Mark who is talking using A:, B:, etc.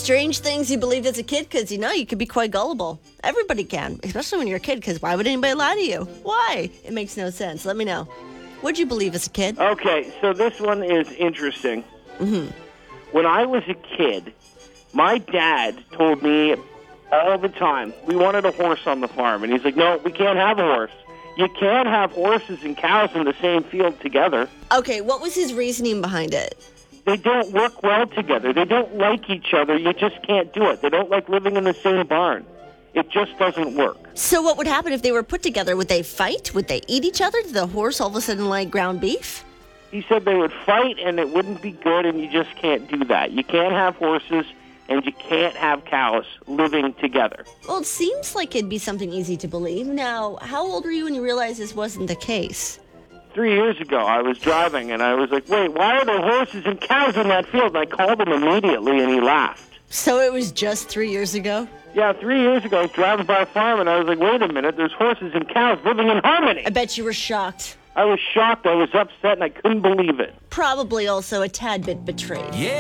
A: strange things you believed as a kid? Because, you could be quite gullible. Everybody can, especially when you're a kid, because why would anybody lie to you? Why? It makes no sense. Let me know. What'd you believe as a kid?
B: Okay, so this one is interesting.
A: Mm-hmm.
B: When I was a kid, my dad told me all the time, we wanted a horse on the farm. And he's like, no, we can't have a horse. You can't have horses and cows in the same field together.
A: Okay, what was his reasoning behind it?
B: They don't work well together. They don't like each other. You just can't do it. They don't like living in the same barn. It just doesn't work.
A: So what would happen if they were put together? Would they fight? Would they eat each other? Did the horse all of a sudden like ground beef?
B: He said they would fight and it wouldn't be good, and you just can't do that. You can't have horses and you can't have cows living together.
A: Well, it seems like it'd be something easy to believe. Now, how old were you when you realized this wasn't the case?
B: 3 years ago, I was driving, and I was like, wait, why are there horses and cows in that field? And I called him immediately, and he laughed.
A: So it was just 3 years ago?
B: Yeah, 3 years ago, I was driving by a farm, and I was like, wait a minute, there's horses and cows living in harmony.
A: I bet you were shocked.
B: I was shocked, I was upset, and I couldn't believe it.
A: Probably also a tad bit betrayed.
C: Yeah.